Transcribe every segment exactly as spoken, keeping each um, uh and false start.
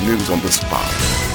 News on the spot.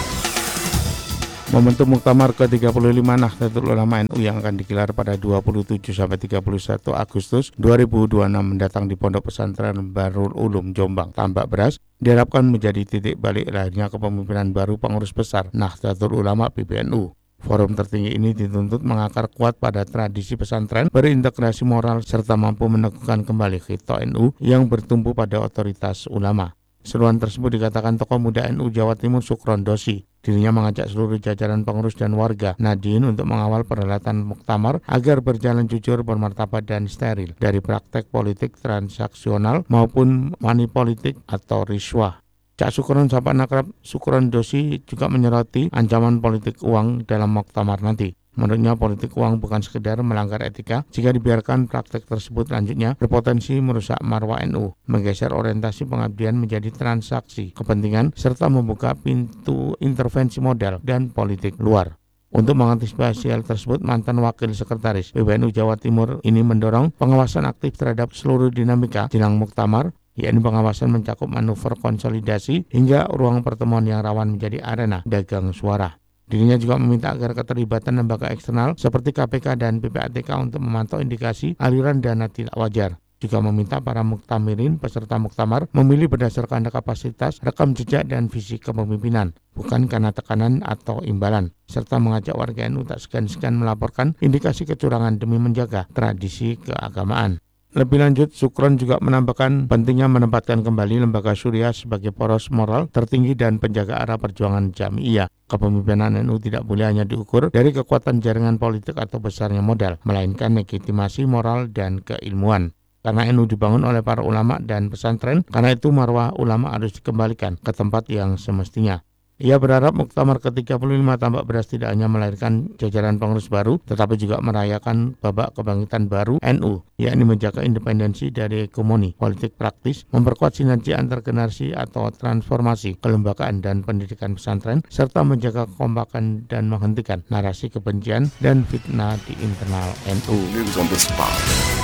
Momentum Muktamar ke tiga puluh lima Nahdlatul Ulama N U yang akan digelar pada dua puluh tujuh sampai tiga puluh satu Agustus dua ribu dua puluh enam mendatang di Pondok Pesantren Bahrul Ulum Jombang, Tambak Beras, diharapkan menjadi titik balik lahirnya kepemimpinan baru pengurus besar Nahdlatul Ulama P B N U. Forum tertinggi ini dituntut mengakar kuat pada tradisi pesantren, berintegrasi moral, serta mampu meneguhkan kembali khitoh N U yang bertumpu pada otoritas ulama. Seruan tersebut dikatakan tokoh muda N U Jawa Timur Sukron Dosi. Dirinya mengajak seluruh jajaran pengurus dan warga Nahdien untuk mengawal perhelatan muktamar agar berjalan jujur, bermartabat, dan steril dari praktek politik transaksional maupun money politik atau riswah. Cak Sukron Sapan Akrab Sukron Dosi juga menyoroti ancaman politik uang dalam muktamar nanti. Menurutnya politik uang bukan sekedar melanggar etika jika dibiarkan praktek tersebut lanjutnya berpotensi merusak marwah N U, menggeser orientasi pengabdian menjadi transaksi kepentingan serta membuka pintu intervensi modal dan politik luar. Untuk mengantisipasi hal tersebut, mantan Wakil Sekretaris P B N U Jawa Timur ini mendorong pengawasan aktif terhadap seluruh dinamika jelang muktamar, yakni pengawasan mencakup manuver konsolidasi hingga ruang pertemuan yang rawan menjadi arena dagang suara. Dirinya juga meminta agar keterlibatan lembaga eksternal seperti K P K dan P P A T K untuk memantau indikasi aliran dana tidak wajar. Juga meminta para muktamirin peserta muktamar memilih berdasarkan kapasitas, rekam jejak, dan visi kepemimpinan, bukan karena tekanan atau imbalan, serta mengajak warga N U tak segan-segan melaporkan indikasi kecurangan demi menjaga tradisi keagamaan. Lebih lanjut, Sukron juga menambahkan pentingnya menempatkan kembali lembaga Syuriah sebagai poros moral tertinggi dan penjaga arah perjuangan Jami'iyah. Kepemimpinan N U tidak boleh hanya diukur dari kekuatan jaringan politik atau besarnya modal, melainkan legitimasi moral dan keilmuan. Karena N U dibangun oleh para ulama dan pesantren, karena itu marwah ulama harus dikembalikan ke tempat yang semestinya. Ia berharap muktamar ke tiga puluh lima Tambak Beras tidak hanya melahirkan jajaran pengurus baru, tetapi juga merayakan babak kebangkitan baru N U, yakni menjaga independensi dari hegemoni politik praktis, memperkuat sinergi antar generasi atau transformasi kelembagaan dan pendidikan pesantren, serta menjaga kekompakan dan menghentikan narasi kebencian dan fitnah di internal N U. News on the spot.